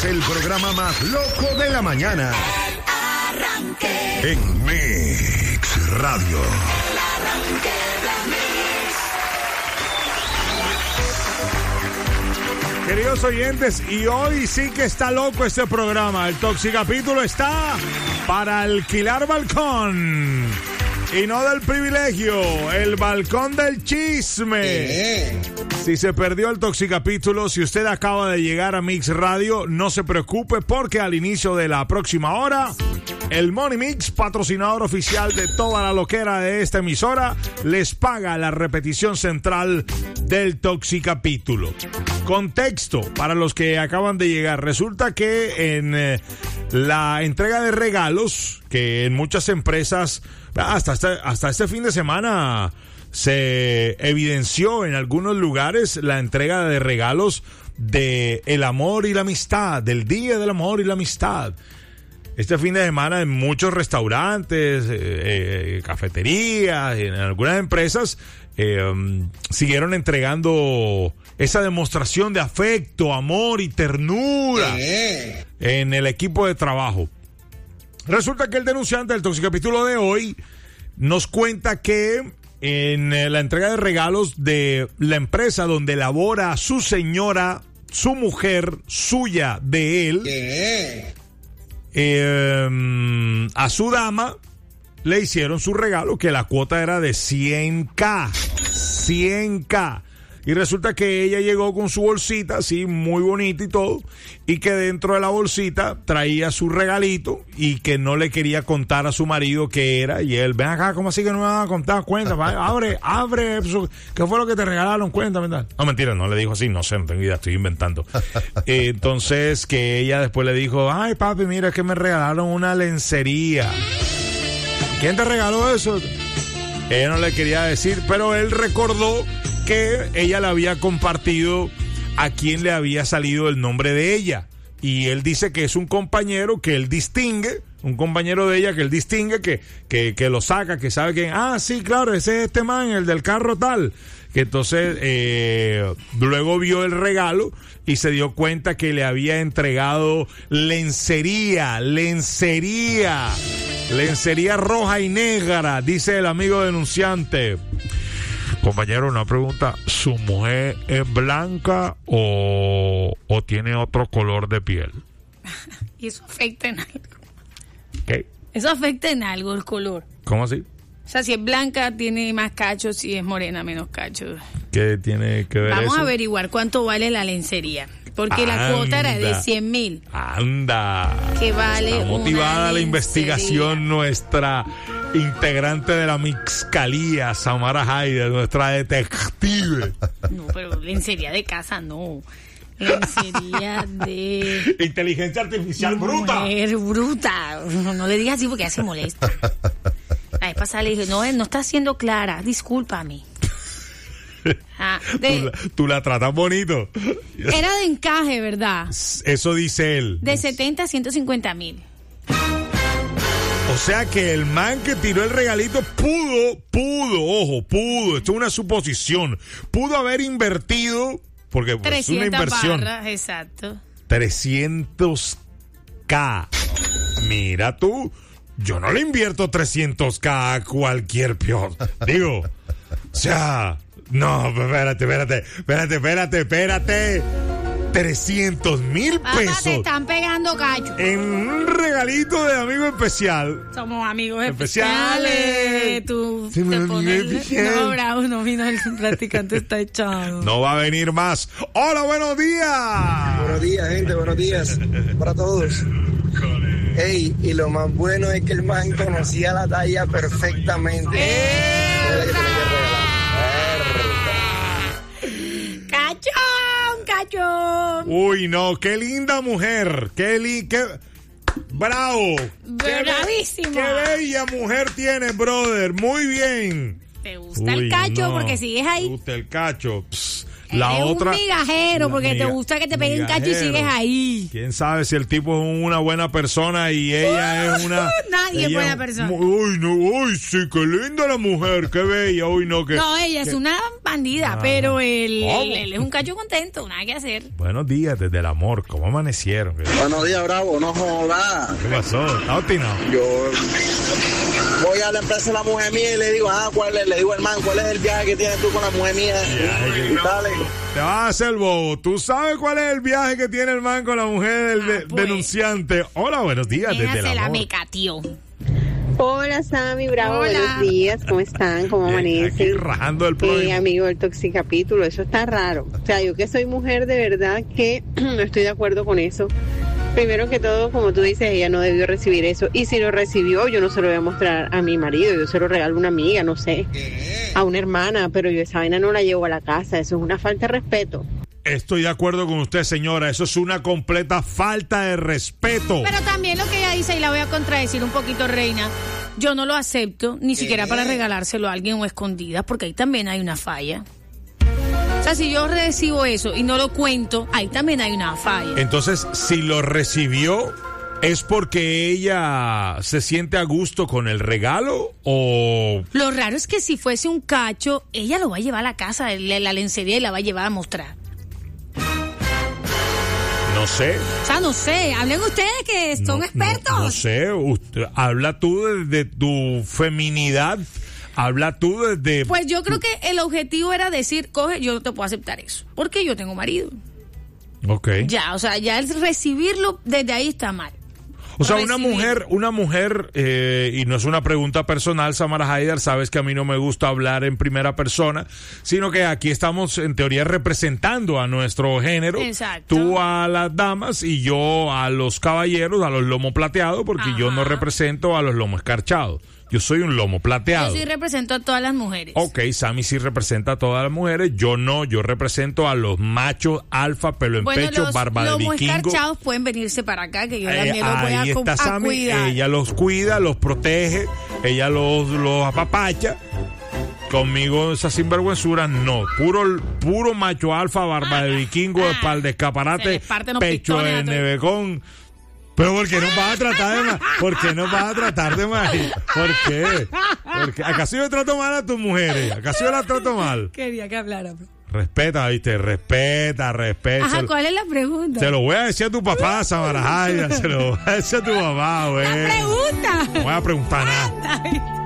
El programa más loco de la mañana. El arranque. En Mix Radio. El arranque de Mix. Queridos oyentes, y hoy sí que está loco este programa. El Toxicapítulo está para alquilar balcón. Y no del privilegio, el balcón del chisme. Si se perdió el Toxicapítulo, si usted acaba de llegar a Mix Radio, no se preocupe porque al inicio de la próxima hora, el Money Mix, patrocinador oficial de toda la loquera de esta emisora, les paga la repetición central del Toxicapítulo. Contexto para los que acaban de llegar. Resulta que en la entrega de regalos, que en muchas empresas, hasta este fin de semana se evidenció en algunos lugares la entrega de regalos de el amor y la amistad, del Día del Amor y la Amistad. Este fin de semana en muchos restaurantes, cafeterías, en algunas empresas siguieron entregando esa demostración de afecto, amor y ternura en el equipo de trabajo. Resulta que el denunciante del Toxicapítulo de hoy nos cuenta que en la entrega de regalos de la empresa donde labora su señora, su mujer, suya, de él, a su dama le hicieron su regalo, que la cuota era de 100K. Y resulta que ella llegó con su bolsita, así, muy bonita y todo, y que dentro de la bolsita traía su regalito y que no le quería contar a su marido qué era. Y él, ven acá, ¿cómo así que no me van a contar? Cuéntame, abre, ¿qué fue lo que te regalaron? Cuéntame. No, mentira, no le dijo así, no sé, no tengo idea, estoy inventando. Entonces, que ella después le dijo, ay, papi, mira, es que me regalaron una lencería. ¿Quién te regaló eso? Ella no le quería decir, pero él recordó que ella le había compartido a quien le había salido el nombre de ella. Y él dice que es un compañero que él distingue, un compañero de ella que él distingue, que lo saca, que sabe que, sí, claro, ese es este man, el del carro tal. Que entonces luego vio el regalo y se dio cuenta que le había entregado lencería roja y negra, dice el amigo denunciante. Compañero, una pregunta, ¿su mujer es blanca o tiene otro color de piel? ¿Y eso afecta en algo? ¿Qué? Eso afecta en algo, el color. ¿Cómo así? O sea, si es blanca, tiene más cachos, si es morena, menos cachos. ¿Qué tiene que ver Vamos eso? a averiguar cuánto vale la lencería. Porque la cuota era de 100,000. ¡Anda! Que vale. Está motivada una la investigación nuestra integrante de la Mixcalía, Samara Haider, nuestra detective. No, pero lencería de casa no. Lencería de... Inteligencia artificial bruta. Mujer bruta. No le digas así porque ya se molesta. La vez pasada le dije, no está siendo clara, discúlpame. Tú la tratas bonito. Era de encaje, ¿verdad? Eso dice él. De 70 a 150,000. O sea que el man que tiró el regalito pudo, esto es una suposición, pudo haber invertido, porque es una inversión. Barras, exacto. 300K. Mira tú, yo no le invierto 300K a cualquier peor. Digo, o sea... No, espérate. 300,000 pesos. Te están pegando cacho. En un regalito de amigo especial. Somos amigos especiales. Tú sí, te pones... especial. No, bravo, no vino el practicante, está echado. No va a venir más. Hola, buenos días. Buenos días, gente, buenos días para todos. Ey, y lo más bueno es que el man conocía la talla perfectamente. ¡Cachón! Uy, no, qué linda mujer. Qué bravo. Bravísima. Qué bella mujer tienes, brother. Muy bien. ¿Te gusta el cacho? No, porque sigues ahí. ¿Te gusta el cacho? La Eres otra. un migajero porque te miga- gusta que te peguen cacho y migajero. sigues ahí. ¿Quién sabe si el tipo es una buena persona y ella es una... Nadie es ella buena persona. Uy, no, uy, sí, qué linda la mujer, qué bella, uy, no, que... No, ella es una bandida, pero él ¿Cómo? es un cacho contento, nada que hacer. Buenos días desde el amor, ¿cómo amanecieron? ¿Qué Buenos días, Bravo, no jodas. pasó? ¿Está obstinado? Yo voy a la empresa de la mujer mía y le digo, le digo, hermano, ¿cuál es el viaje que tienes tú con la mujer mía? Y dale. Te vas a hacer bobo. ¿Tú sabes cuál es el viaje que tiene el man con la mujer del pues. denunciante? Hola, buenos días Ella desde el se la amor. mecateó. Hola Sammy, Bravo, Hola. buenos días, ¿cómo están? ¿Cómo Bien, aquí amanecen? rajando el prójimo. Amigo del Toxicapítulo, eso está raro. O sea, yo que soy mujer de verdad que no estoy de acuerdo con eso. Primero que todo, como tú dices, ella no debió recibir eso. Y si lo recibió, yo no se lo voy a mostrar a mi marido, yo se lo regalo a una amiga, no sé, a una hermana, pero yo esa vaina no la llevo a la casa, eso es una falta de respeto. Estoy de acuerdo con usted, señora. Eso es una completa falta de respeto. Pero también lo que ella dice, y la voy a contradecir un poquito, reina, yo no lo acepto, ni siquiera para regalárselo a alguien o escondidas, porque ahí también hay una falla. O sea, si yo recibo eso y no lo cuento, ahí también hay una falla. Entonces, si lo recibió, ¿es porque ella se siente a gusto con el regalo o...? Lo raro es que si fuese un cacho, ella lo va a llevar a la casa, la lencería, y la va a llevar a mostrar. No sé. O sea, no sé, hablen ustedes que son expertos. No sé. Habla tú de tu feminidad. Habla tú desde... Pues yo creo que el objetivo era decir, coge, yo no te puedo aceptar eso, porque yo tengo marido. Ok. Ya, o sea, ya el recibirlo desde ahí está mal. O sea, Recibir. una mujer, y no es una pregunta personal, Samara Haidar, sabes que a mí no me gusta hablar en primera persona, sino que aquí estamos en teoría representando a nuestro género. Exacto. Tú a las damas y yo a los caballeros, a los lomo plateados, porque yo no represento a los lomo escarchados. Yo soy un lomo plateado. Yo sí represento a todas las mujeres. Ok, Sammy sí representa a todas las mujeres, yo no, yo represento a los machos alfa, pelo en pecho, los barba de lomos vikingo. escarchados pueden venirse para acá, que yo también los voy Ahí está a Sammy, cuidar. ella los cuida, los protege, ella los apapacha. Conmigo esa sinvergüenzura no, puro macho alfa, barba de vikingo, espalda de Se escaparate, les parten los pecho pistones de a todos. nevecón. Pero ¿por qué nos vas a tratar de mal? ¿Por qué nos vas a tratar de mal? ¿Por qué? ¿Acaso yo trato mal a tus mujeres? ¿Acaso yo las trato mal? Quería que hablara. Respeta, ¿viste? Respeta. Ajá, ¿cuál es la pregunta? Se lo voy a decir a tu papá, Samara Haidar, se lo voy a decir a tu papá, güey. La pregunta. No voy a preguntar nada.